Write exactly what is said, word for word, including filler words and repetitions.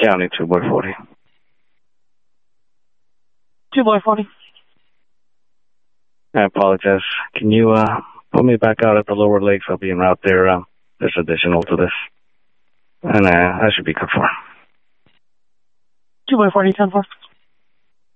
County two by forty. two by forty. I apologize. Can you uh, put me back out at the lower lakes? I'll be en route there. Um, there's additional to this. And uh, I should be good for. two by forty, ten four.